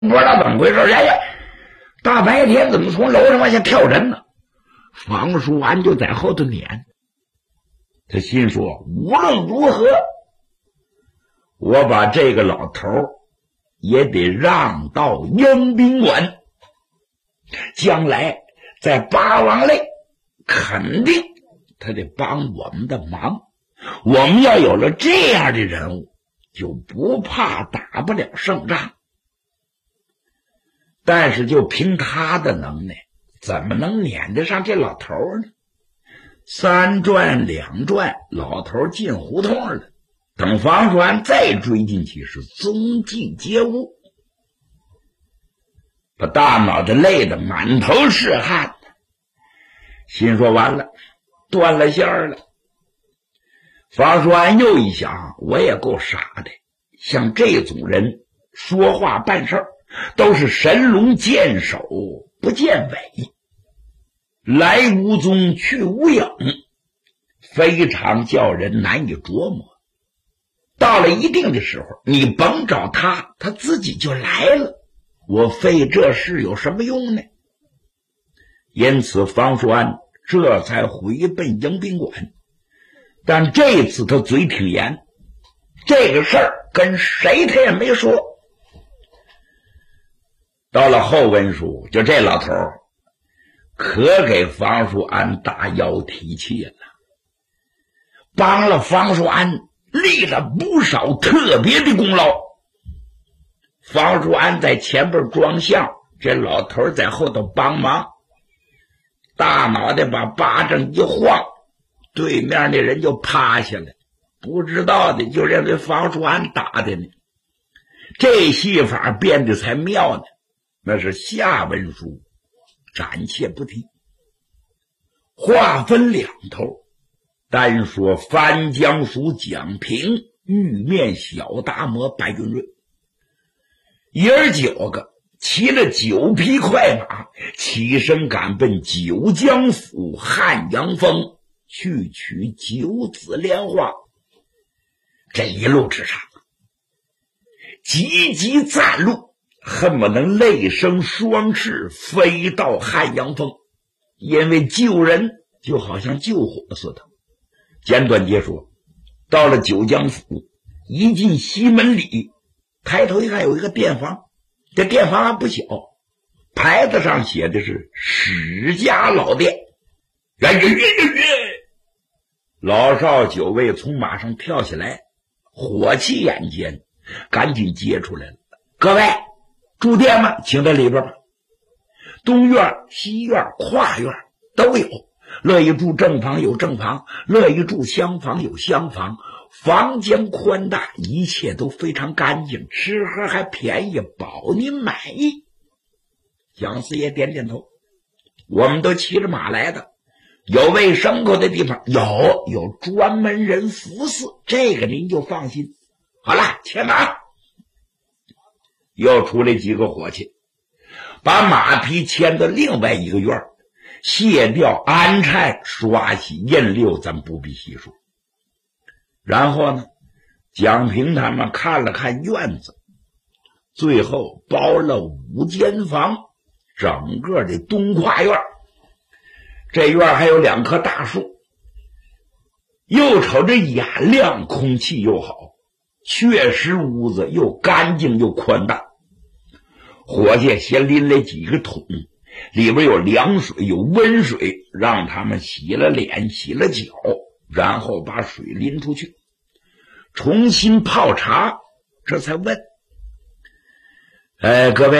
不知道怎么回事，哎呀，大白天怎么从楼上往下跳人呢？房叔安就在后头撵，他心说无论如何，我把这个老头也得让到迎宾馆，将来在八王类肯定他得帮我们的忙。我们要有了这样的人物，就不怕打不了胜仗。但是就凭他的能耐，怎么能撵得上这老头呢？3转2转，老头进胡同了。等房叔安再追进去，是踪迹皆无，把大脑袋累得满头是汗，心说完了，断了线了。房叔安又一想，我也够傻的，像这种人说话办事都是神龙见首不见尾，来无踪去无影，非常叫人难以琢磨。到了一定的时候，你甭找他，他自己就来了，我费这事有什么用呢？因此房叔安这才回奔迎宾馆。但这次他嘴挺严，这个事儿跟谁他也没说。到了后文书，就这老头可给房叔安打腰提气了，帮了房叔安立了不少特别的功劳。房叔安在前边装相，这老头在后头帮忙，大脑袋把巴掌一晃，对面那人就趴下来，不知道的就认为房叔安打的呢。这戏法变得才妙呢，那是下文书，暂且不提。话分两头，单说番江署蒋平玉面小达摩白云瑞，爷儿9个骑了9匹快马，起身赶奔九江府汉阳峰去取9子莲花。这一路之上，急急赞路，恨不能泪生双翅飞到汉阳峰，因为救人就好像救火似的。简短截说，到了九江府，一进西门里，抬头一看有一个店房，这店房还不小，牌子上写的是史家老店。老少9位从马上跳下来，火气眼尖，赶紧接出来了。各位住店吗？请在里边吧。东院、西院、跨院都有，乐意住正房有正房，乐意住厢房有厢房，房间宽大，一切都非常干净，吃喝还便宜，保您满意。蒋四爷点点头，我们都骑着马来的，有喂牲口的地方，有专门人服侍，这个您就放心。好了，牵马。又出来几个伙计，把马匹牵到另外一个院，卸掉鞍钗，刷洗印溜，咱不必细说。然后呢，蒋平他们看了看院子，最后包了5间房，整个的东跨院。这院还有2棵大树，又瞅着眼亮，空气又好，确实屋子又干净又宽大。伙计先拎来几个桶，里边有凉水有温水，让他们洗了脸洗了脚，然后把水拎出去重新泡茶，这才问各位